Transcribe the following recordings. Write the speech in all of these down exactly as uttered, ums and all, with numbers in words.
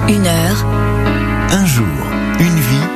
Une heure, Un jour, une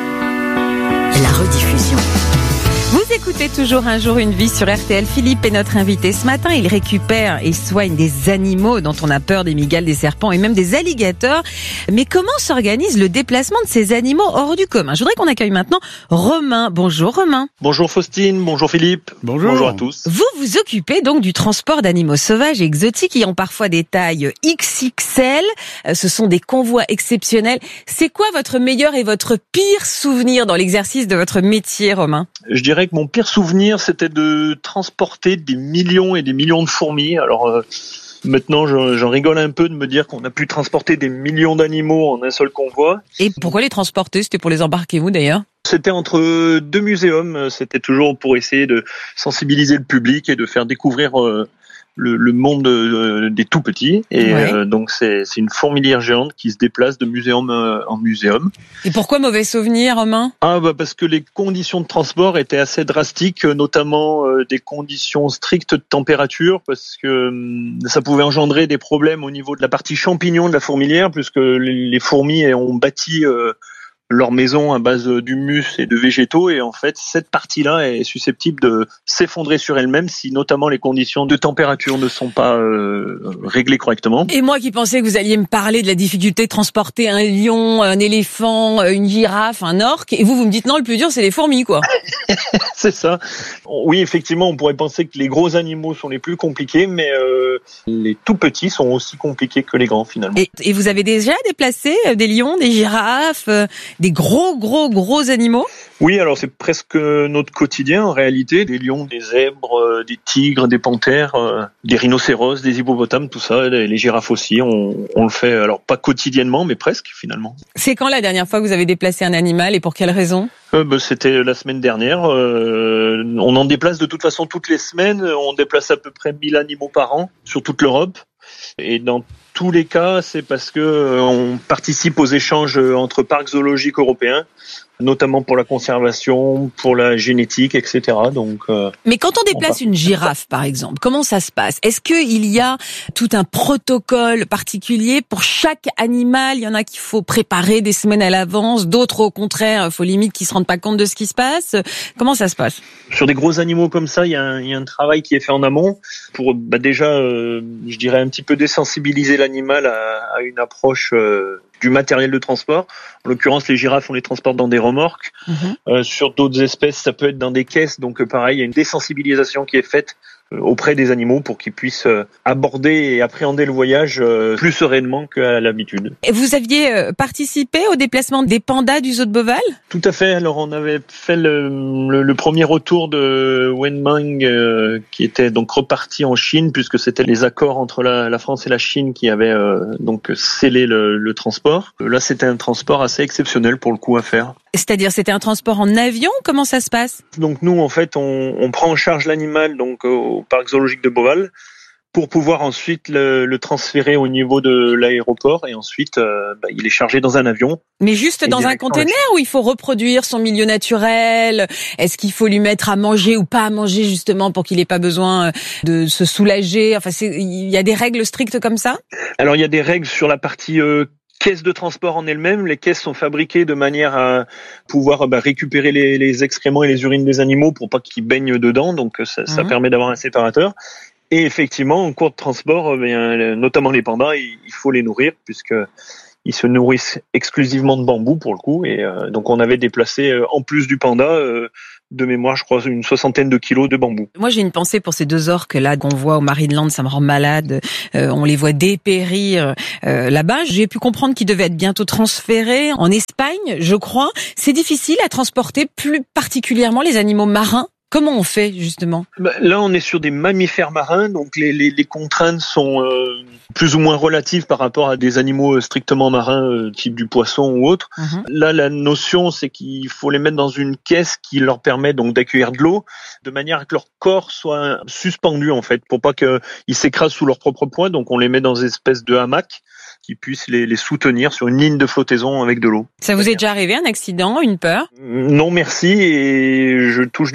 vie, la rediffusion. Vous écoutez toujours Un jour une vie sur R T L. Philippe est notre invité. Ce matin, il récupère et soigne des animaux dont on a peur, des mygales, des serpents et même des alligators. Mais comment s'organise le déplacement de ces animaux hors du commun? Je voudrais qu'on accueille maintenant Romain. Bonjour Romain. Bonjour Faustine, bonjour Philippe. Bonjour. Bonjour à tous. Vous vous occupez donc du transport d'animaux sauvages et exotiques qui ont parfois des tailles X X L. Ce sont des convois exceptionnels. C'est quoi votre meilleur et votre pire souvenir dans l'exercice de votre métier, Romain? Je dirais que mon pire souvenir, c'était de transporter des millions et des millions de fourmis. Alors euh, maintenant, j'en, j'en rigole un peu de me dire qu'on a pu transporter des millions d'animaux en un seul convoi. Et pourquoi les transporter? C'était pour les embarquer où d'ailleurs? C'était entre deux muséums. C'était toujours pour essayer de sensibiliser le public et de faire découvrir euh, le, le monde euh, des tout petits. Et Ouais. euh, donc c'est, c'est une fourmilière géante qui se déplace de muséum euh, en muséum. Et pourquoi mauvais souvenir, Romain? Ah bah parce que les conditions de transport étaient assez drastiques, notamment euh, des conditions strictes de température, parce que hum, ça pouvait engendrer des problèmes au niveau de la partie champignon de la fourmilière, puisque les, les fourmis ont bâti euh, leur maison à base d'humus et de végétaux, et en fait cette partie-là est susceptible de s'effondrer sur elle-même si notamment les conditions de température ne sont pas euh, réglées correctement. Et moi qui pensais que vous alliez me parler de la difficulté de transporter un lion, un éléphant, une girafe, un orque, et vous, vous me dites non, le plus dur, c'est les fourmis, quoi. C'est ça. Oui, effectivement, on pourrait penser que les gros animaux sont les plus compliqués, mais euh, les tout petits sont aussi compliqués que les grands, finalement. Et, et vous avez déjà déplacé des lions, des girafes, euh, des gros, gros, gros animaux? Oui, alors c'est presque notre quotidien, en réalité. Des lions, des zèbres, euh, des tigres, des panthères, euh, des rhinocéros, des hippopotames, tout ça. Les, les girafes aussi, on, on le fait, alors pas quotidiennement, mais presque, finalement. C'est quand la dernière fois que vous avez déplacé un animal et pour quelle raison? Euh, bah, c'était la semaine dernière. Euh, on en déplace de toute façon toutes les semaines. On déplace à peu près mille animaux par an sur toute l'Europe. Et dans tous les cas, c'est parce que euh, on participe aux échanges entre parcs zoologiques européens, notamment pour la conservation, pour la génétique, et cetera. Donc, euh, Mais quand on déplace une girafe, par exemple, comment ça se passe? Est-ce qu'il y a tout un protocole particulier pour chaque animal? Il y en a qu'il faut préparer des semaines à l'avance, d'autres au contraire, il faut limite qu'ils se rendent pas compte de ce qui se passe. Comment ça se passe? sur des gros animaux comme ça, il y a un, il y a un travail qui est fait en amont pour bah, déjà, euh, je dirais, un petit peu désensibiliser l'animal à, à une approche euh, du matériel de transport. En l'occurrence, les girafes, on les transporte dans des remorques. Mhm. Euh, sur d'autres espèces, ça peut être dans des caisses. Donc, euh, pareil, il y a une désensibilisation qui est faite euh, auprès des animaux pour qu'ils puissent euh, aborder et appréhender le voyage euh, plus sereinement qu'à l'habitude. Et vous aviez euh, participé au déplacement des pandas du zoo de Beauval? Tout à fait. Alors, on avait fait le, le, le premier retour de Wenming, euh, qui était donc reparti en Chine, puisque c'était les accords entre la, la France et la Chine qui avaient euh, donc scellé le, le transport. Là, c'était un transport assez exceptionnel pour le coup à faire. C'est-à-dire, c'était un transport en avion? Comment ça se passe? Donc nous, en fait, on, on prend en charge l'animal donc au parc zoologique de Beauval pour pouvoir ensuite le, le transférer au niveau de l'aéroport et ensuite euh, bah, il est chargé dans un avion. Mais juste Et dans un directement conteneur où il faut reproduire son milieu naturel? Est-ce qu'il faut lui mettre à manger ou pas à manger justement pour qu'il ait pas besoin de se soulager? Enfin, c'est, il y a des règles strictes comme ça? Alors il y a des règles sur la partie euh, caisse de transport en elle-même. Les caisses sont fabriquées de manière à pouvoir bah, récupérer les, les excréments et les urines des animaux pour pas qu'ils baignent dedans. Donc ça, ça Mhm. permet d'avoir un séparateur. Et effectivement, en cours de transport, euh, bien, notamment les pandas, il, il faut les nourrir puisque ils se nourrissent exclusivement de bambou pour le coup. Et euh, donc on avait déplacé, euh, en plus du panda, euh, de mémoire, je crois, une soixantaine de kilos de bambou. Moi, j'ai une pensée pour ces deux orques là qu'on voit au Marineland, ça me rend malade. Euh, on les voit dépérir euh, là-bas. J'ai pu comprendre qu'ils devaient être bientôt transférés en Espagne, je crois. C'est difficile à transporter, plus particulièrement les animaux marins. Comment on fait justement? Bah, là, on est sur des mammifères marins, donc les, les, les contraintes sont euh, plus ou moins relatives par rapport à des animaux strictement marins, euh, type du poisson ou autre. Mhm. Là, la notion, c'est qu'il faut les mettre dans une caisse qui leur permet donc d'accueillir de l'eau, de manière à que leur corps soit suspendu en fait, pour pas qu'ils s'écrasent sous leur propre poids. Donc, on les met dans une espèce de hamac qui puisse les, les soutenir sur une ligne de flottaison avec de l'eau. Ça vous est déjà arrivé un accident, une peur? Non, merci, et je touche du bois pour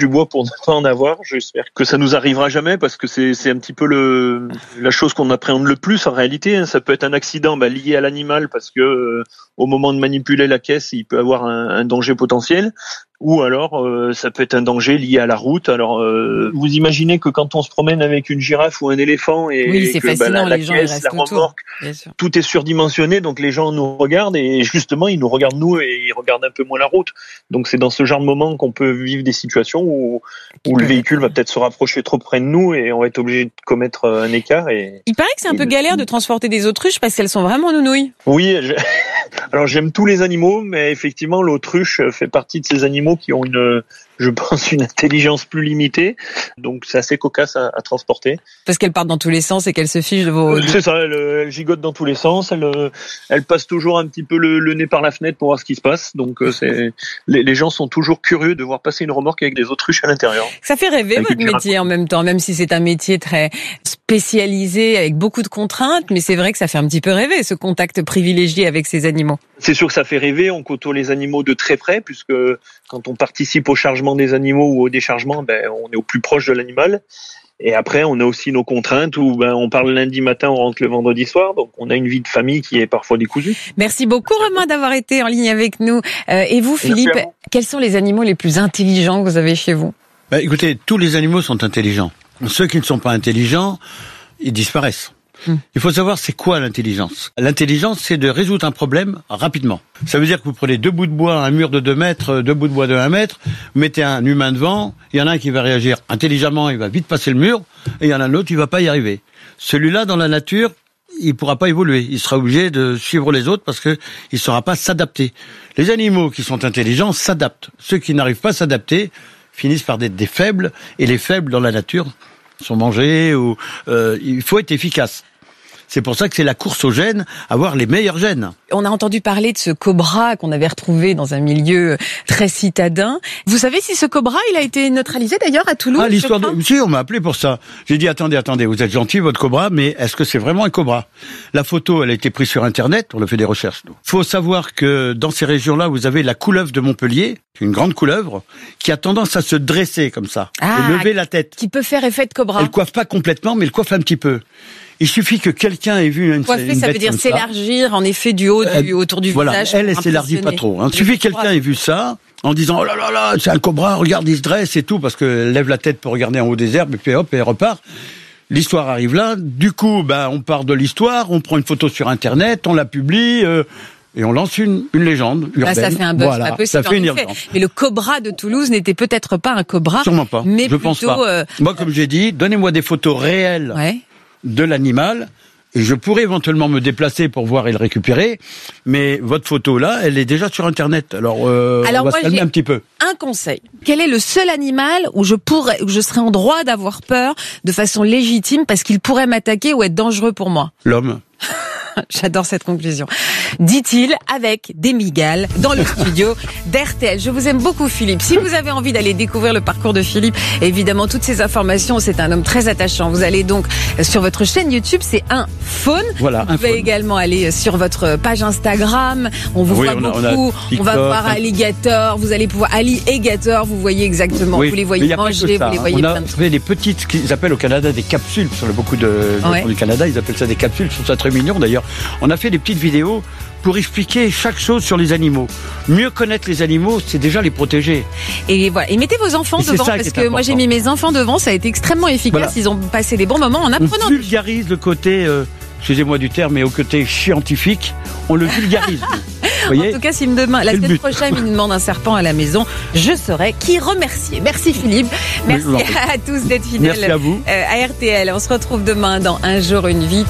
ne pas en avoir. J'espère que ça nous arrivera jamais parce que c'est, c'est un petit peu le, la chose qu'on appréhende le plus en réalité. Hein. Ça peut être un accident bah, lié à l'animal parce que euh, au moment de manipuler la caisse, il peut avoir un, un danger potentiel. Ou alors, euh, ça peut être un danger lié à la route. Alors, euh, vous imaginez que quand on se promène avec une girafe ou un éléphant et, oui, et c'est que fascinant, bah, la, la les gens, caisse, ils restent la remorque, tout est surdimensionné, donc les gens nous regardent et justement, ils nous regardent nous et ils regardent un peu moins la route. Donc, c'est dans ce genre de moment qu'on peut vivre des situations où, où le véhicule va peut-être se rapprocher trop près de nous et on va être obligé de commettre un écart. Et il paraît que c'est un peu galère de transporter des autruches parce qu'elles sont vraiment nounouilles. Oui, je... alors j'aime tous les animaux, mais effectivement, l'autruche fait partie de ces animaux qui ont une, je pense, une intelligence plus limitée. Donc, c'est assez cocasse à, à transporter. Parce qu'elle part dans tous les sens et qu'elle se fiche de vos... C'est ça, elle, elle gigote dans tous les sens. Elle, elle passe toujours un petit peu le, le nez par la fenêtre pour voir ce qui se passe. Donc, c'est, les, les gens sont toujours curieux de voir passer une remorque avec des autruches à l'intérieur. Ça fait rêver avec votre métier en même temps, même si c'est un métier très spécialisé avec beaucoup de contraintes. Mais c'est vrai que ça fait un petit peu rêver, ce contact privilégié avec ces animaux. C'est sûr que ça fait rêver. On côtoie les animaux de très près puisque quand on participe au chargement des animaux ou au déchargement, ben, on est au plus proche de l'animal. Et après, on a aussi nos contraintes où ben, on parle lundi matin, on rentre le vendredi soir. Donc, on a une vie de famille qui est parfois décousue. Merci beaucoup, Romain, d'avoir été en ligne avec nous. Euh, et vous, Philippe, vous. Quels sont les animaux les plus intelligents que vous avez chez vous ? Bah, écoutez, tous les animaux sont intelligents. Ceux qui ne sont pas intelligents, ils disparaissent. Hum. Il faut savoir c'est quoi l'intelligence. L'intelligence, c'est de résoudre un problème rapidement. Ça veut dire que vous prenez deux bouts de bois, un mur de deux mètres, deux bouts de bois de un mètre, vous mettez un humain devant, il y en a un qui va réagir intelligemment, il va vite passer le mur, et il y en a un autre, il va pas y arriver. Celui-là, dans la nature, il pourra pas évoluer. Il sera obligé de suivre les autres parce que il saura pas s'adapter. Les animaux qui sont intelligents s'adaptent. Ceux qui n'arrivent pas à s'adapter finissent par être des faibles, et les faibles dans la nature sont mangés ou euh, il faut être efficace. C'est pour ça que c'est la course aux gènes, avoir les meilleurs gènes. On a entendu parler de ce cobra qu'on avait retrouvé dans un milieu très citadin. Vous savez si ce cobra, il a été neutralisé d'ailleurs à Toulouse? Ah, l'histoire de... Si, on m'a appelé pour ça. J'ai dit, attendez, attendez, vous êtes gentil, votre cobra, mais est-ce que c'est vraiment un cobra? La photo, elle a été prise sur Internet, on a fait des recherches, nous. Faut savoir que dans ces régions-là, vous avez la couleuvre de Montpellier, une grande couleuvre, qui a tendance à se dresser comme ça, ah, et lever la tête. Qui peut faire effet de cobra. Elle coiffe pas complètement, mais elle coiffe un petit peu. Il suffit que quelqu'un ait vu une, coiffer, une ça bête veut dire comme s'élargir, ça. en effet, du haut, du, elle, autour du voilà, visage. Elle, elle s'élargit pas trop. Hein. Il suffit que quelqu'un ait vu ça, en disant, oh là là là, c'est un cobra, regarde, il se dresse et tout, parce qu'elle lève la tête pour regarder en haut des herbes, et puis hop, et elle repart. L'histoire arrive là. Du coup, ben, on part de l'histoire, on prend une photo sur Internet, on la publie, euh, et on lance une, une légende urbaine. Ah, ça fait un buzz, voilà, pas possible, ça fait une urgence. Mais le cobra de Toulouse n'était peut-être pas un cobra. Sûrement pas. Mais je plutôt, pense pas. Euh... Moi, comme j'ai dit, donnez-moi des photos réelles ouais. de l'animal. Et je pourrais éventuellement me déplacer pour voir et le récupérer, mais votre photo là, elle est déjà sur Internet. Alors, euh, Alors on va moi, se calmer un petit peu. Un conseil. Quel est le seul animal où je pourrais, où je serais en droit d'avoir peur de façon légitime parce qu'il pourrait m'attaquer ou être dangereux pour moi? L'homme. J'adore cette conclusion. Dit-il avec des migales dans le studio d'R T L. Je vous aime beaucoup, Philippe. Si vous avez envie d'aller découvrir le parcours de Philippe, évidemment, toutes ces informations, c'est un homme très attachant. Vous allez donc sur votre chaîne YouTube, c'est un faune. Voilà, vous pouvez également aller sur votre page Instagram. On vous oui, voit on a, beaucoup. On, a TikTok, on va voir Alligator. Vous allez pouvoir Alligator. Vous voyez exactement. Oui, vous les voyez manger. Ça, vous les hein. voyez on plein a de fait des petites, ce qu'ils appellent au Canada des capsules. Sur le, beaucoup de, de ouais. du Canada, ils appellent ça des capsules. Je trouve ça très mignon d'ailleurs. On a fait des petites vidéos pour expliquer chaque chose sur les animaux. Mieux connaître les animaux, c'est déjà les protéger. Et voilà. Et mettez vos enfants et devant, parce que important. Moi j'ai mis mes enfants devant, ça a été extrêmement efficace. Voilà. Ils ont passé des bons moments en apprenant. On vulgarise le côté, euh, excusez-moi du terme, mais au côté scientifique, on le vulgarise. En tout cas, si me demain, la semaine prochaine, il me demande un serpent à la maison, je saurai qui remercier. Merci Philippe. Merci oui, à tous d'être fidèles. Merci à vous. Euh, à R T L. On se retrouve demain dans Un jour, une vie.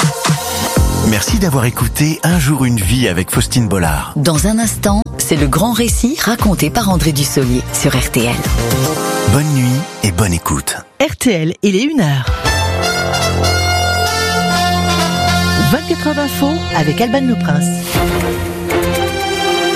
Merci d'avoir écouté Un jour, une vie avec Faustine Bollard. Dans un instant, c'est le grand récit raconté par André Dussolier sur R T L. Bonne nuit et bonne écoute. R T L, il est une heure. vingt-quatre heures d'info avec Alban Le Prince.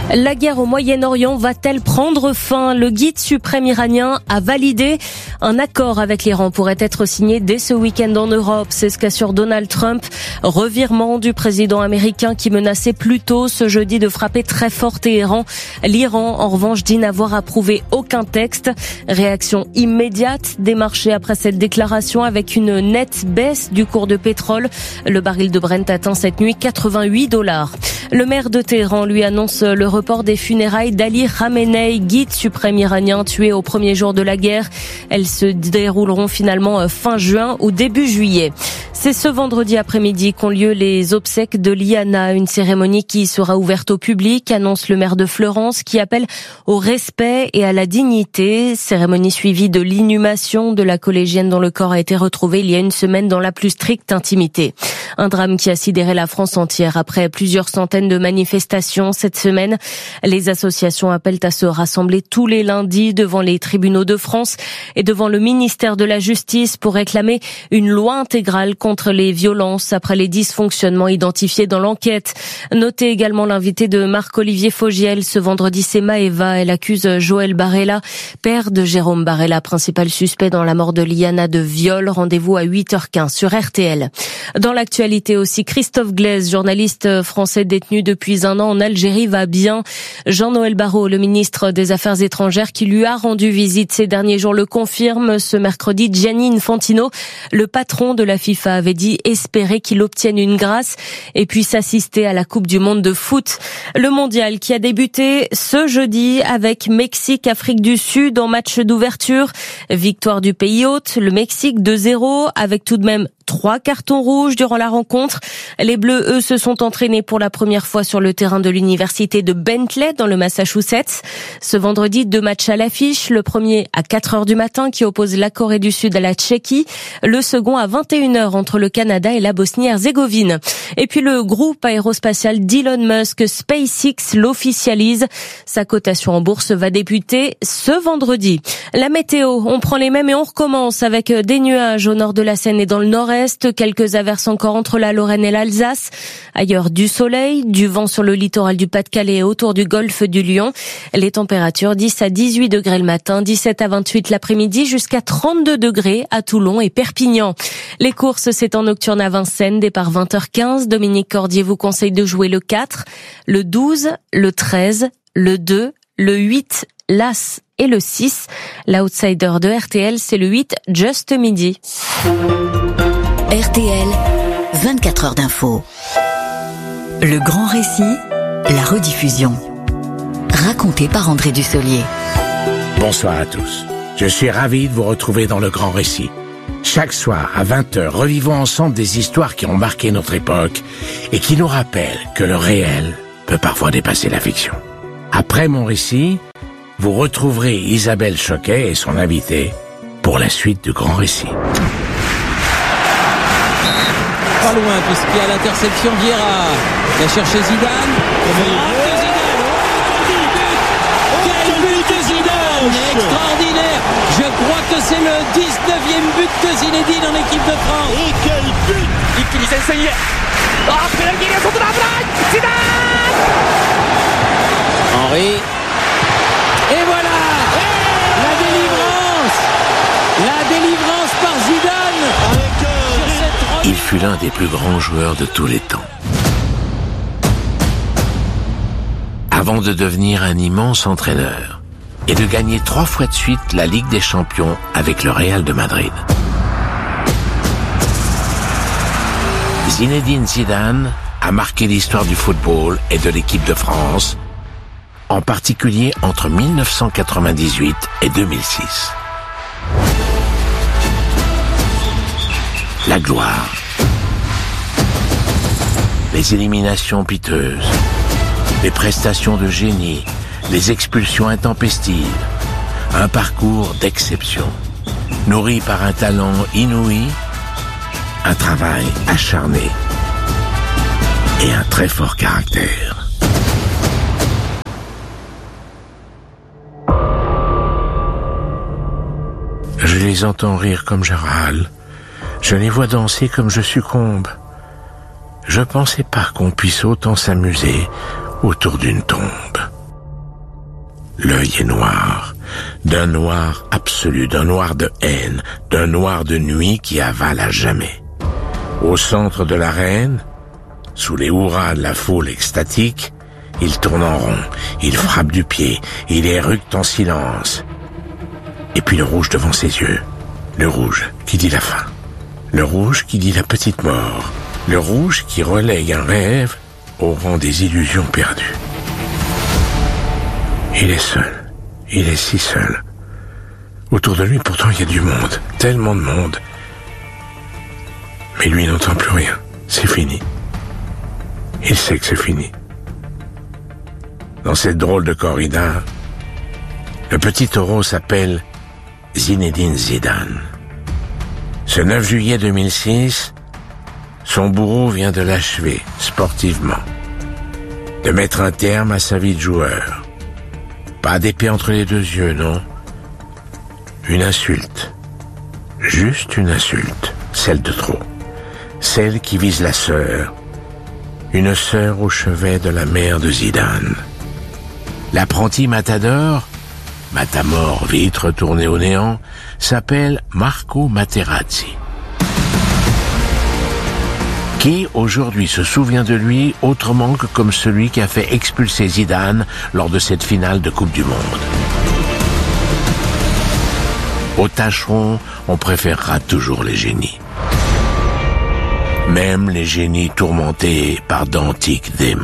La guerre au Moyen-Orient va-t-elle prendre fin ? Le guide suprême iranien a validé un accord avec l'Iran pourrait être signé dès ce week-end en Europe. C'est ce qu'assure Donald Trump. Revirement du président américain qui menaçait plus tôt ce jeudi de frapper très fort Téhéran. L'Iran, en revanche, dit n'avoir approuvé aucun texte. Réaction immédiate des marchés après cette déclaration avec une nette baisse du cours de pétrole. Le baril de Brent atteint cette nuit quatre-vingt-huit dollars. Le maire de Téhéran lui annonce le report des funérailles d'Ali Khamenei, guide suprême iranien tué au premier jour de la guerre. Elles se dérouleront finalement fin juin ou début juillet. C'est ce vendredi après-midi qu'ont lieu les obsèques de Liana, une cérémonie qui sera ouverte au public, annonce le maire de Fleurance, qui appelle au respect et à la dignité. Cérémonie suivie de l'inhumation de la collégienne dont le corps a été retrouvé il y a une semaine dans la plus stricte intimité. Un drame qui a sidéré la France entière après plusieurs centaines de manifestations cette semaine. Les associations appellent à se rassembler tous les lundis devant les tribunaux de France et devant le ministère de la Justice pour réclamer une loi intégrale contre les violences après les dysfonctionnements identifiés dans l'enquête. Notez également l'invité de Marc-Olivier Fogiel ce vendredi, c'est Maëva. Elle accuse Joël Barella, père de Jérôme Barella, principal suspect dans la mort de Liana, de viol. Rendez-vous à huit heures quinze sur R T L. Dans l'actualité aussi, Christophe Glaise, journaliste français détenu depuis un an en Algérie, va bien. Jean-Noël Barrot, le ministre des Affaires étrangères qui lui a rendu visite ces derniers jours, le confirme ce mercredi. Gianni Infantino, le patron de la FIFA, avait dit espérer qu'il obtienne une grâce et puisse assister à la Coupe du Monde de foot. Le mondial qui a débuté ce jeudi avec Mexique-Afrique du Sud en match d'ouverture. Victoire du pays hôte, le Mexique deux zéro, avec tout de même trois cartons rouges durant la rencontre. Les Bleus, eux, se sont entraînés pour la première fois sur le terrain de l'université de Bentley dans le Massachusetts. Ce vendredi, deux matchs à l'affiche. Le premier à quatre heures du matin qui oppose la Corée du Sud à la Tchéquie. Le second à vingt et une heures entre le Canada et la Bosnie-Herzégovine. Et puis le groupe aérospatial d'Elon Musk, SpaceX, l'officialise. Sa cotation en bourse va débuter ce vendredi. La météo, on prend les mêmes et on recommence avec des nuages au nord de la Seine et dans le nord-est. Quelques averses encore entre la Lorraine et l'Alsace. Ailleurs, du soleil, du vent sur le littoral du Pas-de-Calais et autour du golfe du Lion. Les températures dix à dix-huit degrés le matin, dix-sept à vingt-huit l'après-midi, jusqu'à trente-deux degrés à Toulon et Perpignan. Les courses, c'est en nocturne à Vincennes, départ vingt heures quinze. Dominique Cordier vous conseille de jouer le quatre, le douze, le treize, le deux, le huit, l'As et le six. L'outsider de R T L, c'est le huit, Just Midi. R T L, vingt-quatre heures d'info. Le grand récit, la rediffusion. Raconté par André Dussolier. Bonsoir à tous. Je suis ravi de vous retrouver dans le grand récit. Chaque soir, à vingt heures, revivons ensemble des histoires qui ont marqué notre époque et qui nous rappellent que le réel peut parfois dépasser la fiction. Après mon récit, vous retrouverez Isabelle Choquet et son invité pour la suite du grand récit. Pas loin puisqu'il y a l'interception Vieira. Il a cherché Zidane. Oh, Zidane. Oh, quel but de Zidane. Extraordinaire. Je crois que c'est le dix-neuvième but de Zinedine en équipe de France. Et quel but. Henry. Et voilà. La délivrance. La délivrance par Zidane. Il fut l'un des plus grands joueurs de tous les temps. Avant de devenir un immense entraîneur et de gagner trois fois de suite la Ligue des Champions avec le Real de Madrid. Zinedine Zidane a marqué l'histoire du football et de l'équipe de France, en particulier entre mille neuf cent quatre-vingt-dix-huit et deux mille six. La gloire, les éliminations piteuses, les prestations de génie, les expulsions intempestives, un parcours d'exception, nourri par un talent inouï, un travail acharné et un très fort caractère. Je les entends rire comme je râle. Je les vois danser comme je succombe. Je pensais pas qu'on puisse autant s'amuser autour d'une tombe. L'œil est noir, d'un noir absolu, d'un noir de haine, d'un noir de nuit qui avale à jamais. Au centre de l'arène, sous les hurrahs de la foule extatique, il tourne en rond, il frappe du pied, il éructe en silence. Et puis le rouge devant ses yeux, le rouge qui dit la fin, le rouge qui dit la petite mort, le rouge qui relègue un rêve au rang des illusions perdues. Il est seul, il est si seul. Autour de lui, pourtant, il y a du monde, tellement de monde. Mais lui n'entend plus rien, c'est fini. Il sait que c'est fini. Dans cette drôle de corrida, le petit taureau s'appelle Zinedine Zidane. Ce neuf juillet deux mille six, son bourreau vient de l'achever, sportivement. De mettre un terme à sa vie de joueur. Pas d'épée entre les deux yeux, non. Une insulte. Juste une insulte. Celle de trop. Celle qui vise la sœur. Une sœur au chevet de la mère de Zidane. L'apprenti matador, matamor vite retourné au néant, s'appelle Marco Materazzi. Qui, aujourd'hui, se souvient de lui autrement que comme celui qui a fait expulser Zidane lors de cette finale de Coupe du Monde. Au tâcheron, on préférera toujours les génies. Même les génies tourmentés par d'antiques démons.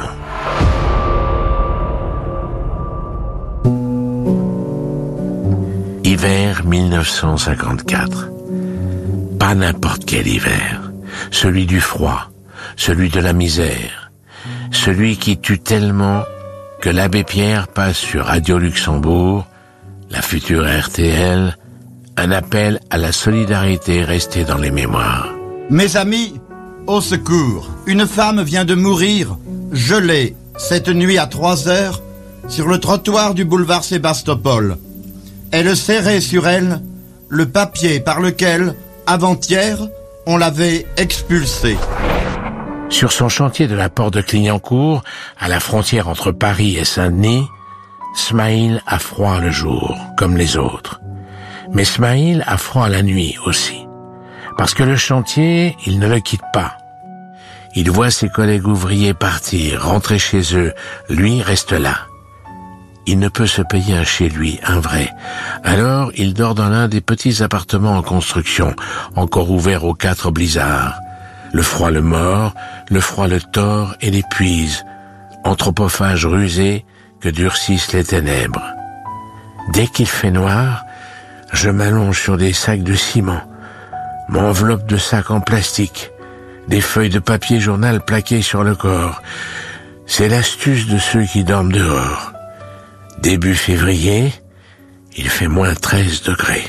Hiver mille neuf cent cinquante-quatre. Pas n'importe quel hiver. Celui du froid, celui de la misère, celui qui tue tellement que l'abbé Pierre passe sur Radio Luxembourg, la future R T L, un appel à la solidarité resté dans les mémoires. Mes amis, au secours, une femme vient de mourir, gelée, cette nuit à trois heures, sur le trottoir du boulevard Sébastopol. Elle serrait sur elle le papier par lequel, avant-hier, on l'avait expulsée. Sur son chantier de la porte de Clignancourt, à la frontière entre Paris et Saint-Denis, Smaïl a froid le jour, comme les autres. Mais Smaïl a froid la nuit aussi. Parce que le chantier, il ne le quitte pas. Il voit ses collègues ouvriers partir, rentrer chez eux. Lui reste là. Il ne peut se payer un chez lui, un vrai. Alors, il dort dans l'un des petits appartements en construction, encore ouverts aux quatre blizzards. Le froid le mord, le froid le tord et l'épuise. Anthropophage rusé que durcissent les ténèbres. Dès qu'il fait noir, je m'allonge sur des sacs de ciment, m'enveloppe de sacs en plastique, des feuilles de papier journal plaquées sur le corps. C'est l'astuce de ceux qui dorment dehors. Début février, il fait moins treize degrés.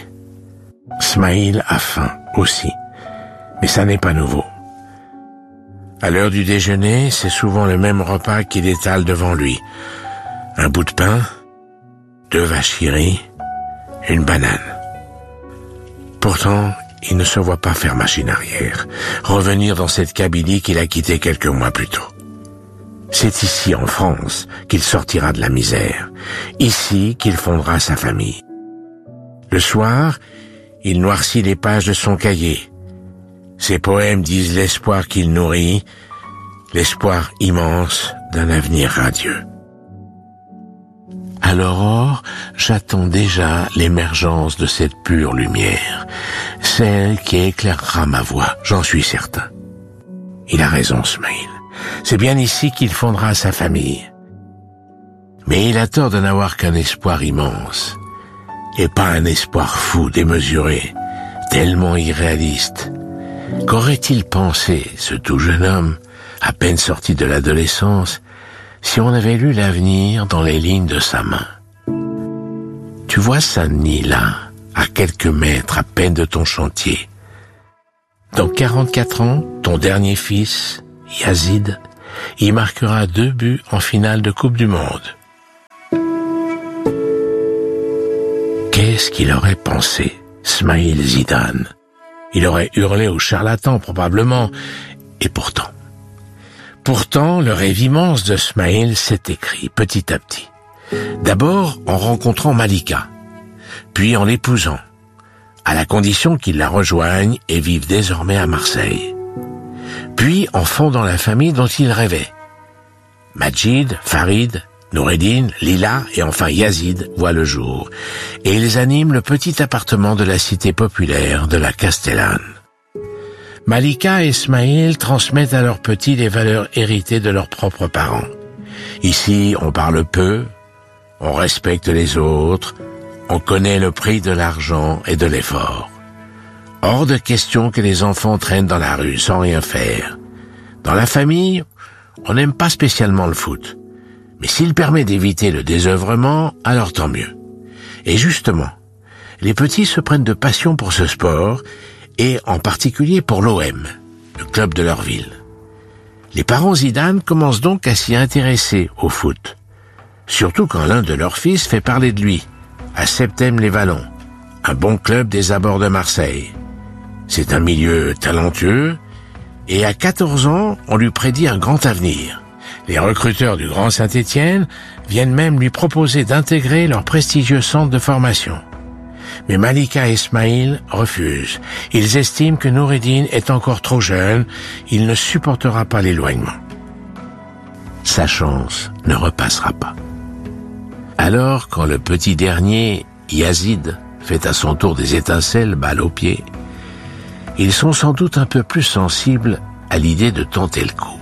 Smaïl a faim aussi, mais ça n'est pas nouveau. À l'heure du déjeuner, c'est souvent le même repas qu'il étale devant lui. Un bout de pain, deux vaches qui rient, une banane. Pourtant, il ne se voit pas faire machine arrière, revenir dans cette Kabylie qu'il a quittée quelques mois plus tôt. C'est ici, en France, qu'il sortira de la misère. Ici qu'il fondera sa famille. Le soir, il noircit les pages de son cahier. Ses poèmes disent l'espoir qu'il nourrit, l'espoir immense d'un avenir radieux. À l'aurore, j'attends déjà l'émergence de cette pure lumière, celle qui éclairera ma voix, j'en suis certain. Il a raison, Smaïl. C'est bien ici qu'il fondera sa famille. Mais il a tort de n'avoir qu'un espoir immense, et pas un espoir fou, démesuré, tellement irréaliste. Qu'aurait-il pensé, ce tout jeune homme, à peine sorti de l'adolescence, si on avait lu l'avenir dans les lignes de sa main? Tu vois Saint-Denis là, à quelques mètres à peine de ton chantier. Dans quarante-quatre ans, ton dernier fils, Yazid, y marquera deux buts en finale de Coupe du Monde. Qu'est-ce qu'il aurait pensé, Smaïl Zidane? Il aurait hurlé au charlatan probablement, et pourtant. Pourtant, le rêve immense de Smaïl s'est écrit petit à petit. D'abord en rencontrant Malika, puis en l'épousant, à la condition qu'il la rejoigne et vive désormais à Marseille. Puis en fondant la famille dont il rêvait. Majid, Farid, Noureddine, Lila et enfin Yazid voient le jour, et ils animent le petit appartement de la cité populaire de la Castellane. Malika et Ismaïl transmettent à leurs petits les valeurs héritées de leurs propres parents. Ici, on parle peu, on respecte les autres, on connaît le prix de l'argent et de l'effort. Hors de question que les enfants traînent dans la rue sans rien faire. Dans la famille, on n'aime pas spécialement le foot. Mais s'il permet d'éviter le désœuvrement, alors tant mieux. Et justement, les petits se prennent de passion pour ce sport, et en particulier pour l'O M, le club de leur ville. Les parents Zidane commencent donc à s'y intéresser au foot. Surtout quand l'un de leurs fils fait parler de lui, à Septèmes-les-Vallons, un bon club des abords de Marseille. C'est un milieu talentueux, et à quatorze ans, on lui prédit un grand avenir. Les recruteurs du Grand Saint-Étienne viennent même lui proposer d'intégrer leur prestigieux centre de formation. Mais Malika et Ismaïl refusent. Ils estiment que Noureddine est encore trop jeune, il ne supportera pas l'éloignement. Sa chance ne repassera pas. Alors, quand le petit dernier, Yazid, fait à son tour des étincelles, balle au pied, ils sont sans doute un peu plus sensibles à l'idée de tenter le coup.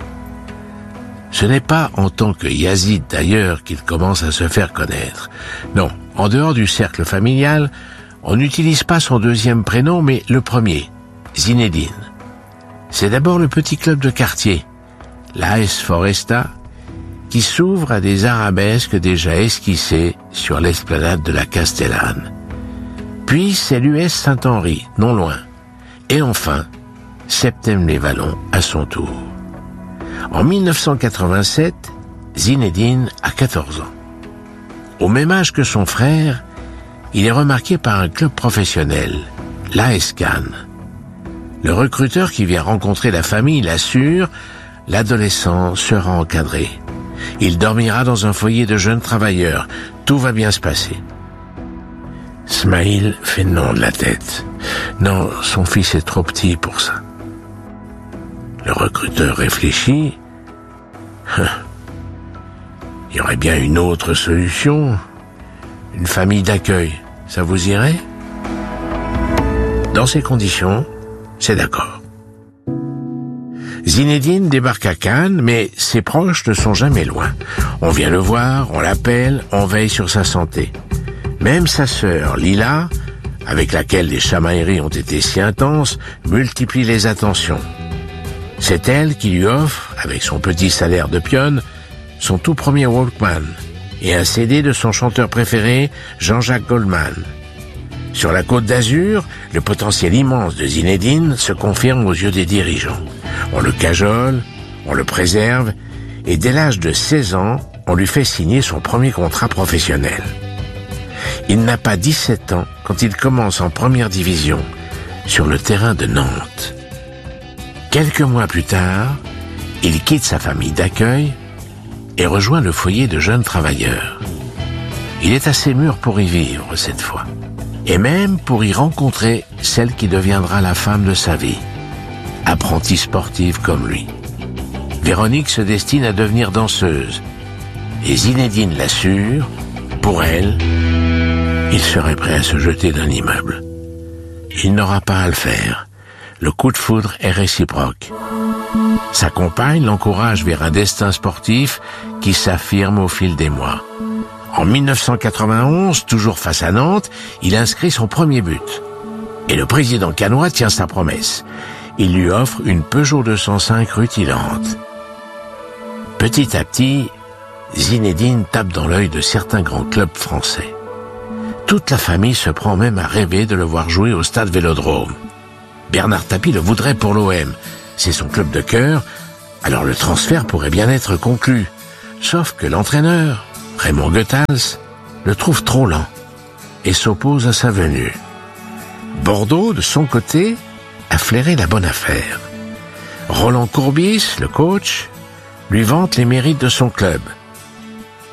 Ce n'est pas en tant que Yazid d'ailleurs qu'il commence à se faire connaître. Non, en dehors du cercle familial, on n'utilise pas son deuxième prénom, mais le premier, Zinedine. C'est d'abord le petit club de quartier, l'A S Foresta, qui s'ouvre à des arabesques déjà esquissées sur l'esplanade de la Castellane. Puis c'est l'U S Saint-Henri, non loin. Et enfin, Septèmes-les-Vallons à son tour. En mille neuf cent quatre-vingt-sept, Zinedine a quatorze ans. Au même âge que son frère, il est remarqué par un club professionnel, l'A S Cannes. Le recruteur qui vient rencontrer la famille l'assure, l'adolescent sera encadré. Il dormira dans un foyer de jeunes travailleurs. Tout va bien se passer. Ismaïl fait non de la tête. Non, son fils est trop petit pour ça. Le recruteur réfléchit. Il y aurait bien une autre solution. Une famille d'accueil, ça vous irait? Dans ces conditions, c'est d'accord. Zinedine débarque à Cannes, mais ses proches ne sont jamais loin. On vient le voir, on l'appelle, on veille sur sa santé. Même sa sœur, Lila, avec laquelle les chamailleries ont été si intenses, multiplie les attentions. C'est elle qui lui offre, avec son petit salaire de pionne, son tout premier Walkman et un C D de son chanteur préféré, Jean-Jacques Goldman. Sur la Côte d'Azur, le potentiel immense de Zinedine se confirme aux yeux des dirigeants. On le cajole, on le préserve, et dès l'âge de seize ans, on lui fait signer son premier contrat professionnel. Il n'a pas dix-sept ans quand il commence en première division, sur le terrain de Nantes. Quelques mois plus tard, il quitte sa famille d'accueil et rejoint le foyer de jeunes travailleurs. Il est assez mûr pour y vivre cette fois, et même pour y rencontrer celle qui deviendra la femme de sa vie, apprentie sportive comme lui. Véronique se destine à devenir danseuse, et Zinedine l'assure, pour elle, il serait prêt à se jeter d'un immeuble. Il n'aura pas à le faire. Le coup de foudre est réciproque. Sa compagne l'encourage vers un destin sportif qui s'affirme au fil des mois. En mille neuf cent quatre-vingt-onze, toujours face à Nantes, il inscrit son premier but. Et le président cannois tient sa promesse. Il lui offre une Peugeot deux cent cinq rutilante. Petit à petit, Zinedine tape dans l'œil de certains grands clubs français. Toute la famille se prend même à rêver de le voir jouer au stade Vélodrome. Bernard Tapie le voudrait pour l'O M. C'est son club de cœur, alors le transfert pourrait bien être conclu. Sauf que l'entraîneur, Raymond Goethals, le trouve trop lent et s'oppose à sa venue. Bordeaux, de son côté, a flairé la bonne affaire. Roland Courbis, le coach, lui vante les mérites de son club.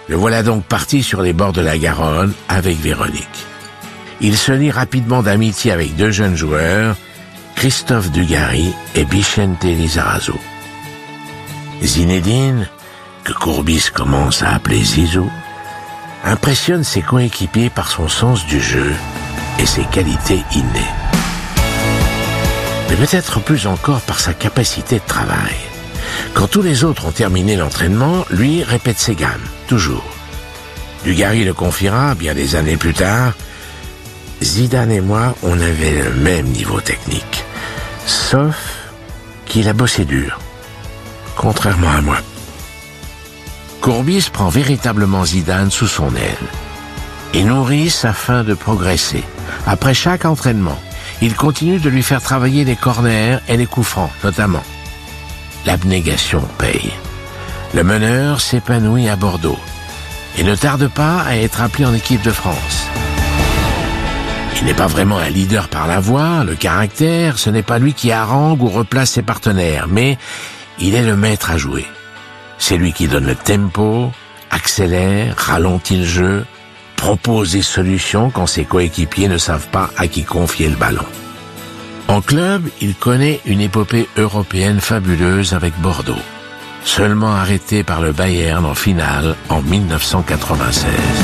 Le voilà donc parti sur les bords de la Garonne avec Véronique. Il se lie rapidement d'amitié avec deux jeunes joueurs, Christophe Dugarry et Vicente Lizarazu. Zinedine, que Courbis commence à appeler Zizou, impressionne ses coéquipiers par son sens du jeu et ses qualités innées. Mais peut-être plus encore par sa capacité de travail. Quand tous les autres ont terminé l'entraînement, lui répète ses gammes, toujours. Dugarry le confiera bien des années plus tard. Zidane et moi, on avait le même niveau technique. Sauf qu'il a bossé dur. Contrairement à moi. Courbis prend véritablement Zidane sous son aile et nourrit sa faim de progresser. Après chaque entraînement, il continue de lui faire travailler les corners et les coups francs, notamment. L'abnégation paye. Le meneur s'épanouit à Bordeaux et ne tarde pas à être appelé en équipe de France. Il n'est pas vraiment un leader par la voix, le caractère, ce n'est pas lui qui harangue ou replace ses partenaires, mais il est le maître à jouer. C'est lui qui donne le tempo, accélère, ralentit le jeu, propose des solutions quand ses coéquipiers ne savent pas à qui confier le ballon. En club, il connaît une épopée européenne fabuleuse avec Bordeaux, seulement arrêté par le Bayern en finale en mille neuf cent quatre-vingt-seize.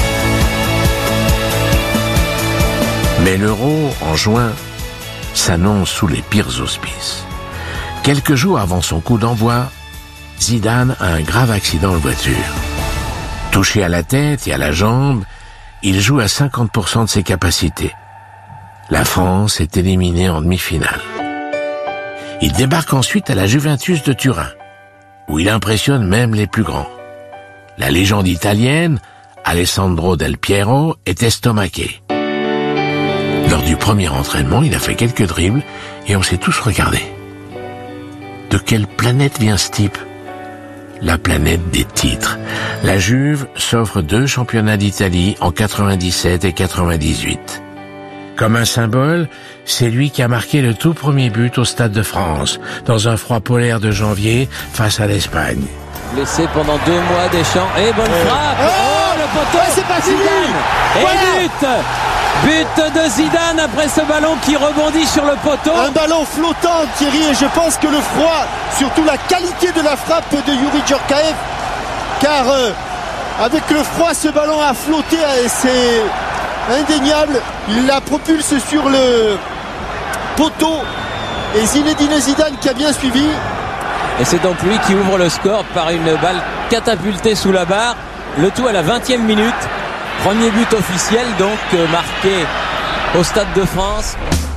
Mais l'Euro, en juin, s'annonce sous les pires auspices. Quelques jours avant son coup d'envoi, Zidane a un grave accident de voiture. Touché à la tête et à la jambe, il joue à cinquante pour cent de ses capacités. La France est éliminée en demi-finale. Il débarque ensuite à la Juventus de Turin, où il impressionne même les plus grands. La légende italienne, Alessandro Del Piero, est estomaqué. Lors du premier entraînement, il a fait quelques dribbles et on s'est tous regardés. De quelle planète vient ce type ? La planète des titres. La Juve s'offre deux championnats d'Italie en quatre-vingt-dix-sept et quatre-vingt-dix-huit. Comme un symbole, c'est lui qui a marqué le tout premier but au Stade de France, dans un froid polaire de janvier, face à l'Espagne. Blessé pendant deux mois, Deschamps, et bonne oh. frappe. Oh, oh le poteau, ouais, c'est pas fini. Et voilà. but But de Zidane après ce ballon qui rebondit sur le poteau. Un ballon flottant, Thierry, et je pense que le froid, surtout la qualité de la frappe de Youri Djorkaeff, car euh, avec le froid, ce ballon a flotté, et c'est indéniable. Il la propulse sur le poteau, et Zinedine Zidane qui a bien suivi. Et c'est donc lui qui ouvre le score par une balle catapultée sous la barre. Le tout à la vingtième minute. Premier but officiel donc euh, marqué au Stade de France.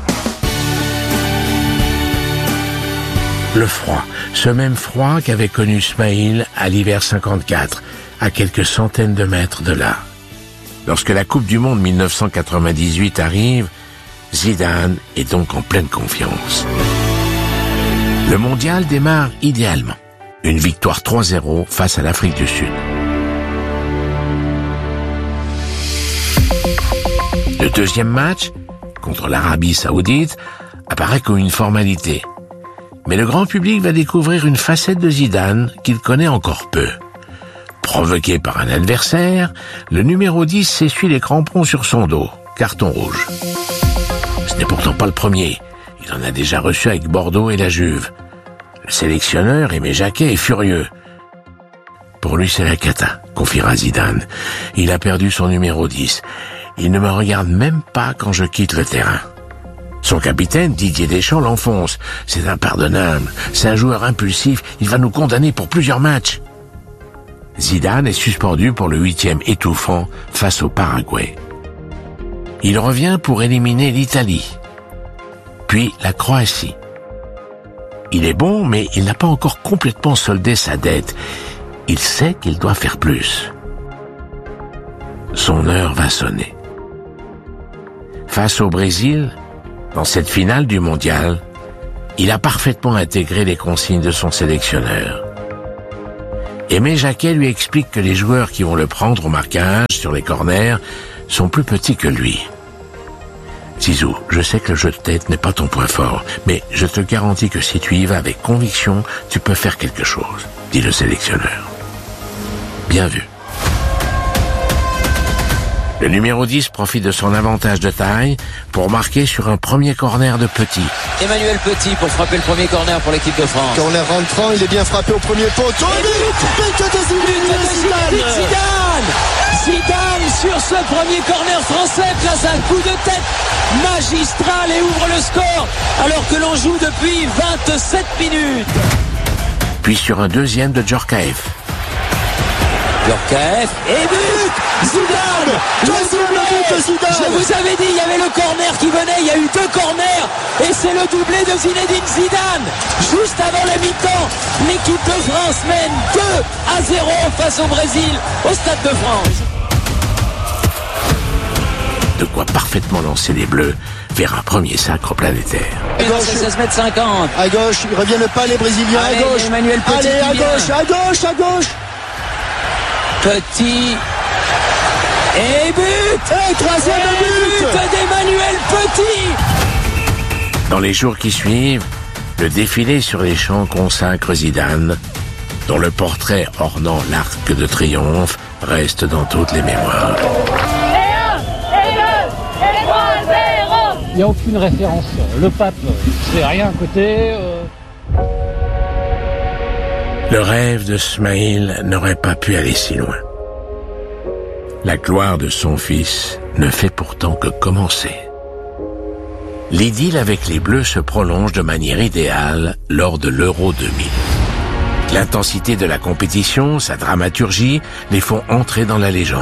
Le froid, ce même froid qu'avait connu Smaïl à l'hiver cinquante-quatre, à quelques centaines de mètres de là. Lorsque la Coupe du Monde mille neuf cent quatre-vingt-dix-huit arrive, Zidane est donc en pleine confiance. Le mondial démarre idéalement. Une victoire trois zéro face à l'Afrique du Sud. Le deuxième match, contre l'Arabie Saoudite, apparaît comme une formalité. Mais le grand public va découvrir une facette de Zidane qu'il connaît encore peu. Provoqué par un adversaire, le numéro dix s'essuie les crampons sur son dos. Carton rouge. Ce n'est pourtant pas le premier. Il en a déjà reçu avec Bordeaux et la Juve. Le sélectionneur, Aimé Jacquet, est furieux. Pour lui, c'est la cata, confiera Zidane. Il a perdu son numéro dix. Il ne me regarde même pas quand je quitte le terrain. Son capitaine, Didier Deschamps, l'enfonce. C'est impardonnable. C'est un joueur impulsif. Il va nous condamner pour plusieurs matchs. Zidane est suspendu pour le huitième étouffant face au Paraguay. Il revient pour éliminer l'Italie, puis la Croatie. Il est bon, mais il n'a pas encore complètement soldé sa dette. Il sait qu'il doit faire plus. Son heure va sonner. Face au Brésil, dans cette finale du mondial, il a parfaitement intégré les consignes de son sélectionneur. Aimé Jacquet lui explique que les joueurs qui vont le prendre au marquage sur les corners sont plus petits que lui. Zizou, je sais que le jeu de tête n'est pas ton point fort, mais je te garantis que si tu y vas avec conviction, tu peux faire quelque chose, dit le sélectionneur. Bien vu. Le numéro dix profite de son avantage de taille pour marquer sur un premier corner de Petit. Emmanuel Petit pour frapper le premier corner pour l'équipe de France. Corner rentrant, il est bien frappé au premier poteau. Et but, but de Zidane. Zidane. Zidane sur ce premier corner français place un coup de tête magistral et ouvre le score alors que l'on joue depuis vingt-sept minutes. Puis sur un deuxième de Djorkaeff. Djorkaeff et but. Zidane, deuxième but de Zidane. Je vous avais dit, il y avait le corner qui venait, il y a eu deux corners et c'est le doublé de Zinedine Zidane. Juste avant la mi-temps, l'équipe de France mène deux à zéro face au Brésil au Stade de France. De quoi parfaitement lancer les Bleus vers un premier sacre planétaire. À gauche, seize mètres cinquante. À gauche, ils reviennent pas les Brésiliens. Allez, à gauche, Emmanuel Petit. allez, à gauche, à gauche, à gauche. Petit. Et but. Et troisième et but, but d'Emmanuel Petit. Dans les jours qui suivent, le défilé sur les champs consacre Zidane, dont le portrait ornant l'arc de triomphe reste dans toutes les mémoires. Il n'y a aucune référence. Le pape, c'est rien à côté. Euh... Le rêve de Smaïl n'aurait pas pu aller si loin. La gloire de son fils ne fait pourtant que commencer. L'idylle avec les Bleus se prolonge de manière idéale lors de l'Euro deux mille. L'intensité de la compétition, sa dramaturgie, les font entrer dans la légende.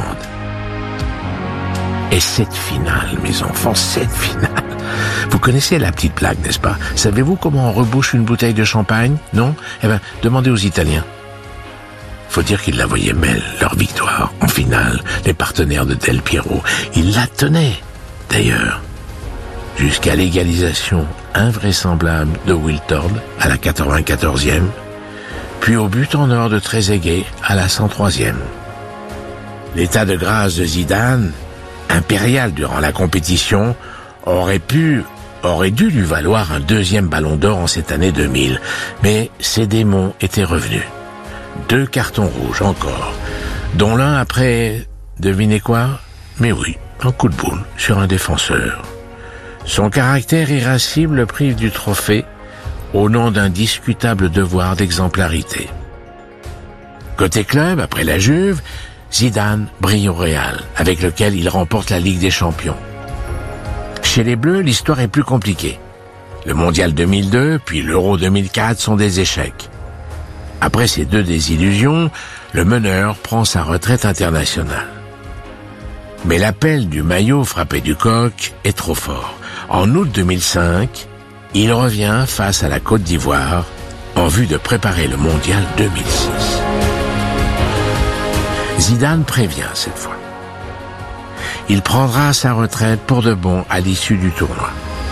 Et cette finale, mes enfants, cette finale. Vous connaissez la petite blague, n'est-ce pas? Savez-vous comment on rebouche une bouteille de champagne? Non? Eh ben, demandez aux Italiens. Faut dire qu'ils la voyaient belle, leur victoire, en finale, les partenaires de Del Piero. Ils la tenaient, d'ailleurs, jusqu'à l'égalisation invraisemblable de Wiltord à la quatre-vingt-quatorzième, puis au but en or de Trezeguet à la cent troisième. L'état de grâce de Zidane, impérial durant la compétition, aurait pu, aurait dû lui valoir un deuxième ballon d'or en cette année deux mille. Mais ses démons étaient revenus. Deux cartons rouges encore, dont l'un après, devinez quoi? Mais oui, un coup de boule sur un défenseur. Son caractère irascible le prive du trophée au nom d'un discutable devoir d'exemplarité. Côté club, après la Juve, Zidane brille au Real, avec lequel il remporte la Ligue des Champions. Chez les Bleus, l'histoire est plus compliquée. Le Mondial deux mille deux, puis l'Euro deux mille quatre sont des échecs. Après ces deux désillusions, le meneur prend sa retraite internationale. Mais l'appel du maillot frappé du coq est trop fort. En août deux mille cinq, il revient face à la Côte d'Ivoire en vue de préparer le Mondial deux mille six. Zidane prévient cette fois. Il prendra sa retraite pour de bon à l'issue du tournoi.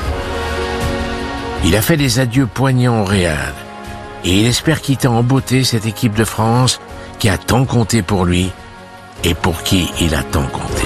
Il a fait des adieux poignants au Real et il espère quitter en beauté cette équipe de France qui a tant compté pour lui et pour qui il a tant compté.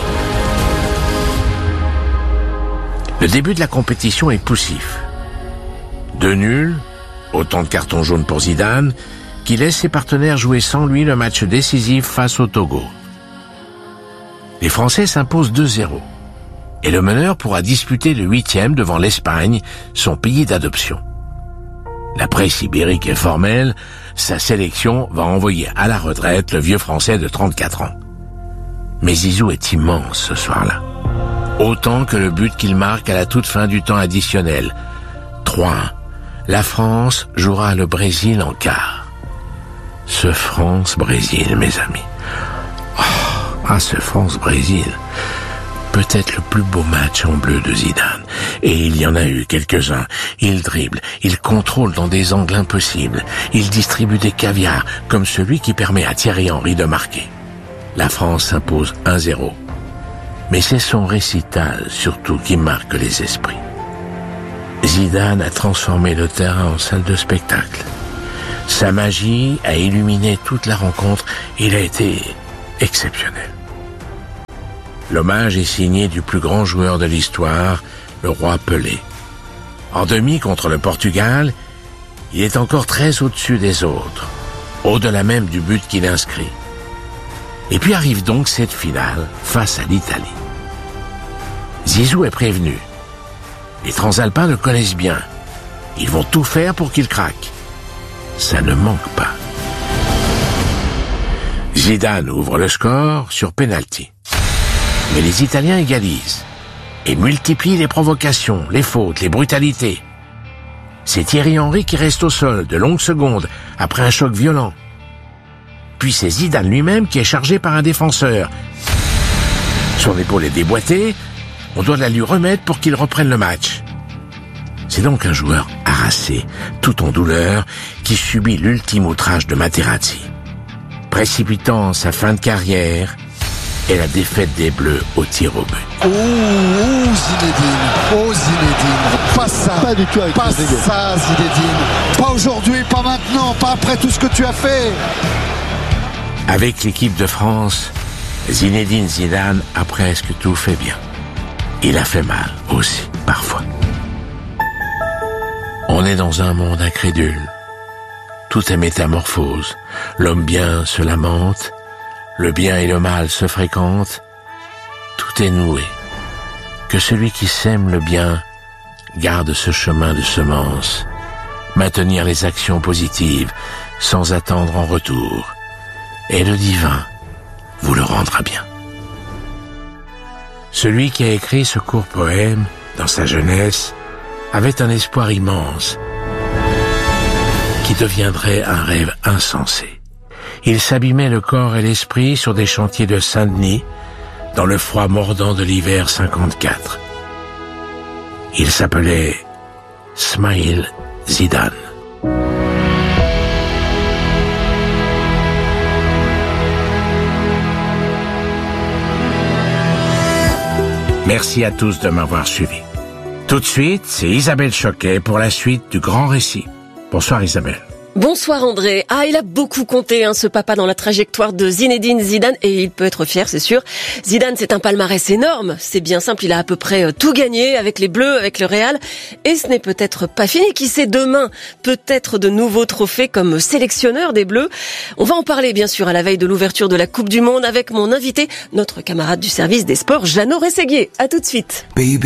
Le début de la compétition est poussif. Deux nuls, autant de cartons jaunes pour Zidane, qui laisse ses partenaires jouer sans lui le match décisif face au Togo. Les Français s'imposent deux zéro. Et le meneur pourra disputer le huitième devant l'Espagne, son pays d'adoption. La presse ibérique est formelle, sa sélection va envoyer à la retraite le vieux Français de trente-quatre ans. Mais Zizou est immense ce soir-là. Autant que le but qu'il marque à la toute fin du temps additionnel. trois un. La France jouera le Brésil en quart. Ce France-Brésil, mes amis. Oh, ah, ce France-Brésil. Peut-être le plus beau match en bleu de Zidane. Et il y en a eu quelques-uns. Il dribble, il contrôle dans des angles impossibles. Il distribue des caviars, comme celui qui permet à Thierry Henry de marquer. La France s'impose un zéro. Mais c'est son récital, surtout, qui marque les esprits. Zidane a transformé le terrain en salle de spectacle. Sa magie a illuminé toute la rencontre. Il a été exceptionnel. L'hommage est signé du plus grand joueur de l'histoire, le roi Pelé. En demi contre le Portugal, il est encore très au-dessus des autres, au-delà même du but qu'il inscrit. Et puis arrive donc cette finale face à l'Italie. Zizou est prévenu. Les Transalpins le connaissent bien. Ils vont tout faire pour qu'il craque. Ça ne manque pas. Zidane ouvre le score sur penalty. Mais les Italiens égalisent et multiplient les provocations, les fautes, les brutalités. C'est Thierry Henry qui reste au sol de longues secondes après un choc violent. Puis c'est Zidane lui-même qui est chargé par un défenseur. Son épaule est déboîtée, on doit la lui remettre pour qu'il reprenne le match. C'est donc un joueur harassé, tout en douleur, qui subit l'ultime outrage de Materazzi, précipitant sa fin de carrière et la défaite des Bleus au tir au but. Oh, oh Zinedine, oh Zinedine, pas ça, pas du tout avec pas ça Zinedine, pas aujourd'hui, pas maintenant, pas après tout ce que tu as fait. Avec l'équipe de France, Zinedine Zidane a presque tout fait bien. Il a fait mal aussi, parfois. On est dans un monde incrédule. Tout est métamorphose. L'homme bien se lamente, le bien et le mal se fréquentent. Tout est noué. Que celui qui sème le bien garde ce chemin de semence. Maintenir les actions positives sans attendre en retour. Et le divin vous le rendra bien. Celui qui a écrit ce court poème, dans sa jeunesse, avait un espoir immense qui deviendrait un rêve insensé. Il s'abîmait le corps et l'esprit sur des chantiers de Saint-Denis, dans le froid mordant de l'hiver cinquante-quatre. Il s'appelait Smaïl Zidane. Merci à tous de m'avoir suivi. Tout de suite, c'est Isabelle Choquet pour la suite du grand récit. Bonsoir Isabelle. Bonsoir André. Ah, il a beaucoup compté, hein, ce papa, dans la trajectoire de Zinedine Zidane, et il peut être fier, c'est sûr. Zidane, c'est un palmarès énorme. C'est bien simple, il a à peu près tout gagné avec les Bleus, avec le Real. Et ce n'est peut-être pas fini. Qui sait, demain, peut-être de nouveaux trophées comme sélectionneur des Bleus. On va en parler, bien sûr, à la veille de l'ouverture de la Coupe du Monde avec mon invité, notre camarade du service des sports, Jeannot Rességuier. À tout de suite. Baby.